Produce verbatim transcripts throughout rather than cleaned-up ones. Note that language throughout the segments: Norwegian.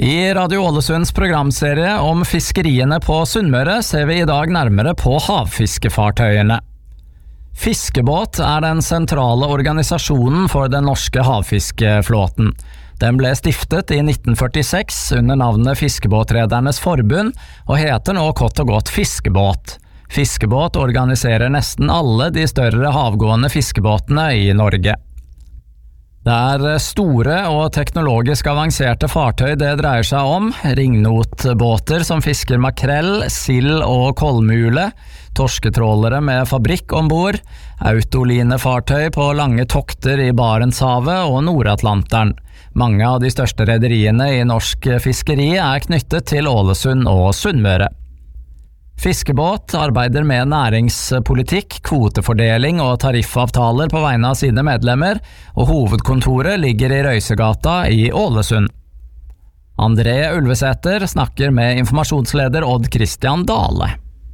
I Radio Ålesunds programserie om fiskeriene på Sunnmøre ser vi i dag nærmere på havfiskefartøyene. Fiskebåt er den sentrale organisasjonen for den norske havfiskeflåten. Den ble stiftet i nitten førtiseks under navnet Fiskebåtredernes Forbund, og heter nå kort og godt Fiskebåt. Fiskebåt organiserer nesten alle de større havgående fiskebåtene i Norge. Det er store og teknologisk avanserte fartøy det dreier seg om, ringnotbåter som fisker makrell, sild og kolmule, torsketrålere med fabrikk ombord, autolinefartøy på lange tokter i Barentshavet og Nordatlanteren. Mange av de største rederiene i norsk fiskeri er knyttet til Ålesund og Sunnmøre. Fiskebåt arbeider med næringspolitikk, kvotefordeling og tariffavtaler på vegne av sine medlemmer, og hovedkontoret ligger i Røysegata i Ålesund. André Ulvesæter snakker med informasjonsleder Odd Christian Dale.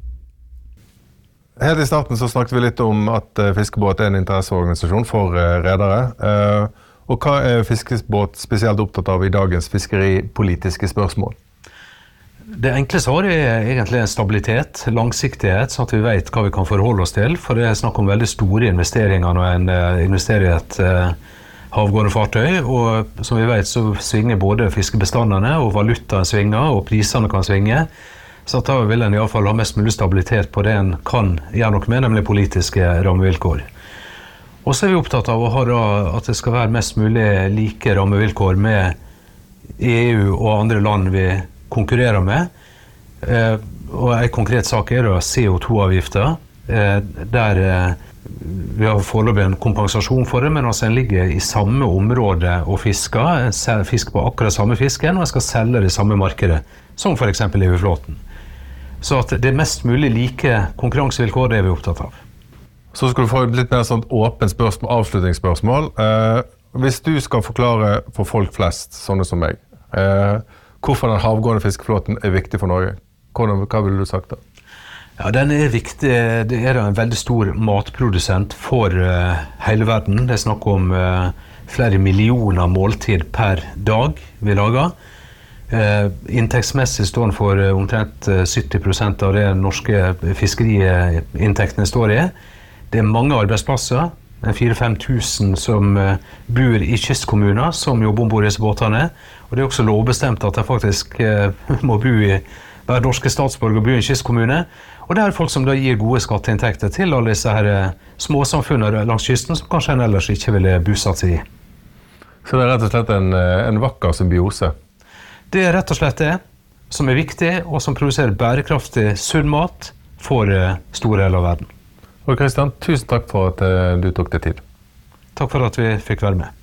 Helt i starten så snakket vi litt om at Fiskebåt er en interesseorganisasjon for redere. Og hva er Fiskebåt spesielt opptatt av i dagens fiskeripolitiske spørsmål? Det enkle svaret er egentlig en stabilitet, langsiktighet, så at vi vet hva vi kan forholde oss til. For det er snakk om veldig store investeringer når en investerer i et uh, havgående fartøy. Og som vi vet så svinger både fiskebestandene og valutaen svinger, og prisene kan svinge. Så da vil en i hvert fall ha mest mulig stabilitet på det en kan gjøre noe med, nemlig politiske rammevilkår. Og så er vi opptatt av å ha da, at det skal være mest mulig like rammevilkår med E U og andre land vi konkurrerer med. Eh, og en konkret sak er da C O to avgifter, eh, der eh, vi har foreløpig en kompensasjon for det, men altså en ligger i samme område og fisker, en fisker på akkurat samme fisken, og en skal selge det i samme markedet, som for eksempel E U-flåten. Så at det er mest mulig like konkurransevilkår, det er vi opptatt av. Så skal du få et litt mer sånn åpent spørsmål, avslutningsspørsmål. Eh, hvis du skal forklare for folk flest, sånne som meg, eh, hvorfor den havgående fiskeflåten er viktig for Norge? Hvordan, hva ville du sagt da? Ja, den er viktig. Det er en veldig stor matprodusent for uh, hele verden. Det er snakk om uh, flere millioner måltid per dag vi lager. Uh, inntektsmessig står den for uh, omtrent uh, sytti prosent av det norske fiskeriinntektene står i. Det er mange arbeidsplasser. fire-fem tusen som uh, bor i kystkommuner som jobber ombord i disse båtene. Og det er også lovbestemt at de faktisk uh, må bo i hver norske statsborger og bo i en kystkommune. Og det er folk som da gir gode skatteinntekter til alle disse her uh, småsamfunnene langs kysten som kanskje en ellers ikke ville bosatt seg i. Så det er rett og slett en, en vakker symbiose? Det er rett og slett det som er viktig, og som produserer bærekraftig sunn mat for uh, store deler av verden. Og Christian, tusen takk for at uh, du tok deg tid. Takk for at vi fikk være med.